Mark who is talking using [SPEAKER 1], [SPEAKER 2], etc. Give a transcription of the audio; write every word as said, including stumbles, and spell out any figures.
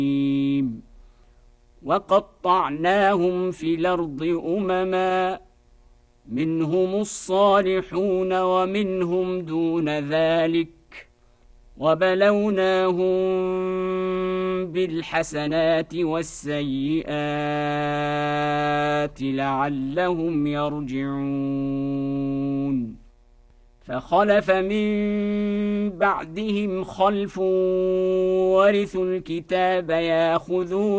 [SPEAKER 1] وقطعناهم في الأرض أمما منهم الصالحون ومنهم دون ذلك وبلوناهم بالحسنات والسيئات لعلهم يرجعون فخلف من بعدهم خلف ورثوا الكتاب ياخذون